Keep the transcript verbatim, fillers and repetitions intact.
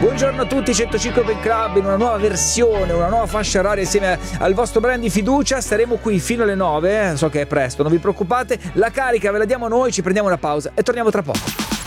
Buongiorno a tutti, centocinque Open Club in una nuova versione, una nuova fascia oraria insieme al vostro brand di fiducia. Staremo qui fino alle nove, eh? So che è presto, non vi preoccupate. La carica ve la diamo noi, ci prendiamo una pausa e torniamo tra poco.